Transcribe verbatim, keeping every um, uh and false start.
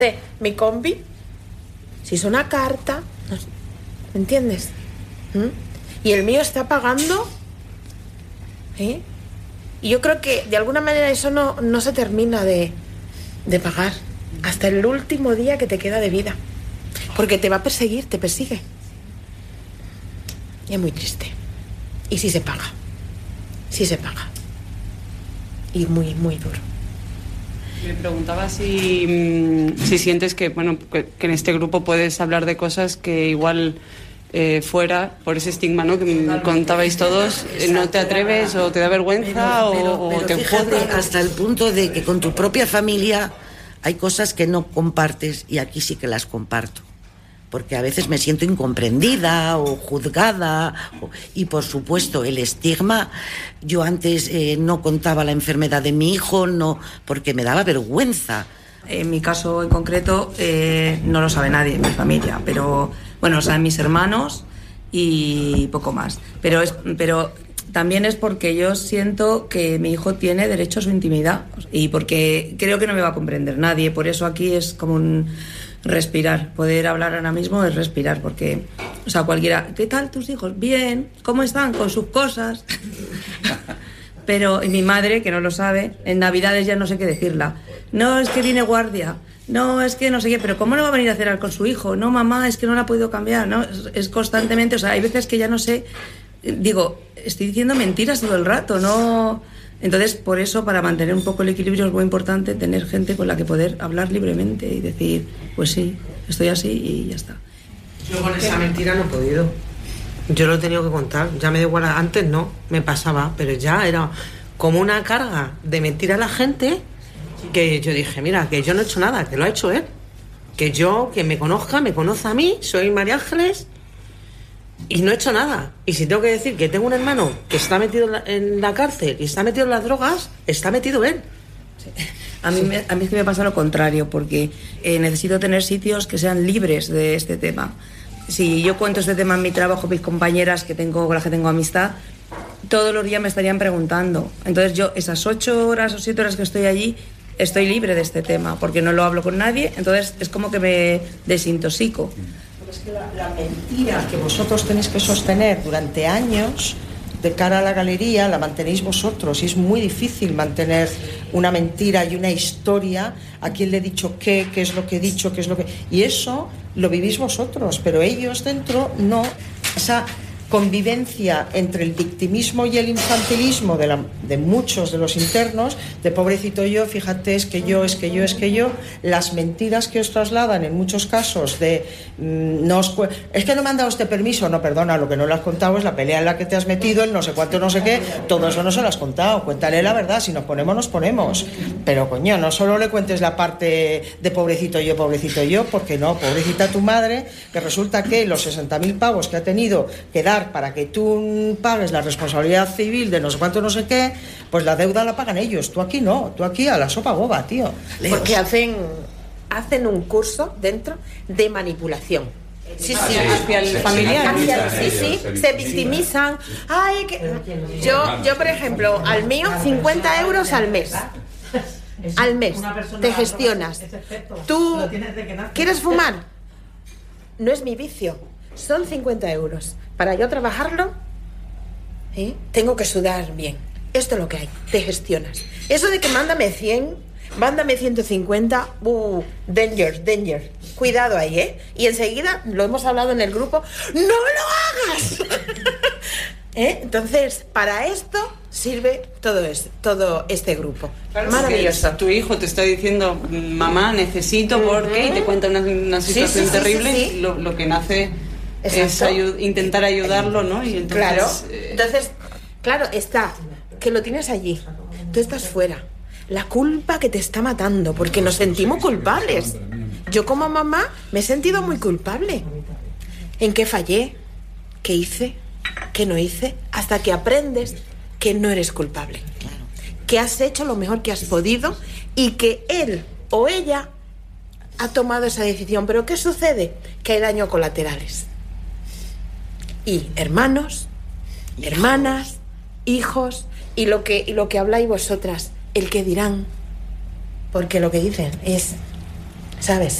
Mi combi, si es una carta, ¿me entiendes? ¿Mm? Y el mío está pagando, ¿eh? Y yo creo que de alguna manera eso no, no se termina de, de pagar hasta el último día que te queda de vida, porque te va a perseguir, te persigue. Y es muy triste. Y sí se paga, sí se paga. Y muy, muy duro. Me preguntaba si, si sientes que, bueno, que en este grupo puedes hablar de cosas que igual eh, fuera, por ese estigma, ¿no?, que me contabais todos, eh, no te atreves o te da vergüenza pero, pero, o, pero o te fíjate, juzgan. hasta el punto de que con tu propia familia hay cosas que no compartes y aquí sí que las comparto. Porque a veces me siento incomprendida o juzgada o, y por supuesto el estigma. Yo antes eh, no contaba la enfermedad de mi hijo, no, porque me daba vergüenza. En mi caso en concreto eh, no lo sabe nadie en mi familia, pero bueno, lo saben mis hermanos y poco más. Pero es, pero también es porque yo siento que mi hijo tiene derecho a su intimidad y porque creo que no me va a comprender nadie. Por eso aquí es como un respirar, poder hablar ahora mismo es respirar, porque, o sea, cualquiera, ¿qué tal tus hijos? Bien, ¿cómo están? Con sus cosas. Pero y mi madre, que no lo sabe, en Navidades ya no sé qué decirla. No, es que viene guardia. No, es que no sé qué, pero ¿cómo no va a venir a cenar con su hijo? No, mamá, es que no la ha podido cambiar, ¿no? Es, es constantemente, o sea, hay veces que ya no sé, digo, estoy diciendo mentiras todo el rato, ¿no? Entonces, por eso, para mantener un poco el equilibrio es muy importante tener gente con la que poder hablar libremente y decir, pues sí, estoy así y ya está. Yo con esa mentira no he podido. Yo lo he tenido que contar. Ya me da igual, antes no, me pasaba, pero ya era como una carga de mentir a la gente que yo dije, mira, que yo no he hecho nada, que lo ha hecho él. Que yo, que me conozca, me conoce a mí, soy María Ángeles y no he hecho nada. Y si tengo que decir que tengo un hermano que está metido en la, en la cárcel y está metido en las drogas, está metido él. Sí. A mí, me, a mí es que me pasa lo contrario, porque eh, necesito tener sitios que sean libres de este tema. Si yo cuento este tema en mi trabajo, mis compañeras que tengo, con las que tengo amistad, todos los días me estarían preguntando. Entonces yo esas ocho horas o siete horas que estoy allí, estoy libre de este tema, porque no lo hablo con nadie, entonces es como que me desintoxico. Es que la, la mentira que vosotros tenéis que sostener durante años de cara a la galería la mantenéis vosotros y es muy difícil mantener una mentira y una historia a quién le he dicho qué, qué es lo que he dicho, qué es lo que... Y eso lo vivís vosotros, pero ellos dentro no. Esa convivencia entre el victimismo y el infantilismo de, la, de muchos de los internos, de pobrecito yo, fíjate, es que yo, es que yo, es que yo, las mentiras que os trasladan en muchos casos de mmm, no os, es que no me han dado este permiso, no, perdona, lo que no le has contado es la pelea en la que te has metido, el no sé cuánto, no sé qué, todo eso no se lo has contado, cuéntale la verdad, si nos ponemos, nos ponemos, pero coño, no solo le cuentes la parte de pobrecito yo, pobrecito yo, porque no, pobrecita tu madre, que resulta que los sesenta mil pavos que ha tenido que dar para que tú pagues la responsabilidad civil de no sé cuánto, no sé qué, pues la deuda la pagan ellos. Tú aquí no, tú aquí a la sopa boba, tío. Leos. Porque hacen, hacen un curso dentro de manipulación. Sí, sí, hacia el familiar. Hacia, sí, sí, se victimizan. Ay, que... yo, yo, por ejemplo, al mío, cincuenta euros al mes. Al mes, te gestionas. ¿Tú quieres fumar? No es mi vicio, son cincuenta euros. Para yo trabajarlo, ¿eh? Tengo que sudar bien. Esto es lo que hay, te gestionas. Eso de que mándame cien, mándame ciento cincuenta, uh, danger, danger. Cuidado ahí, ¿eh? Y enseguida, lo hemos hablado en el grupo, ¡no lo hagas! ¿Eh? Entonces, para esto sirve todo, es, todo este grupo. Claro, maravilloso. Tu hijo te está diciendo, mamá, necesito, uh-huh. porque, y te cuenta una, una situación sí, sí, terrible, sí, sí, sí. Lo, lo que nace... Exacto. Es ayu- intentar ayudarlo, ¿no? Y entonces, claro, eh... entonces, claro, está, que lo tienes allí, tú estás fuera, la culpa que te está matando, porque nos sentimos culpables. Yo como mamá me he sentido muy culpable. ¿En qué fallé? ¿Qué hice? ¿Qué no hice? Hasta que aprendes que no eres culpable, que has hecho lo mejor que has podido y que él o ella ha tomado esa decisión. ¿Pero qué sucede? Que hay daños colaterales. Y hermanos, hermanas, hijos, y lo que, y lo que habláis vosotras, el que dirán, porque lo que dicen es, ¿sabes?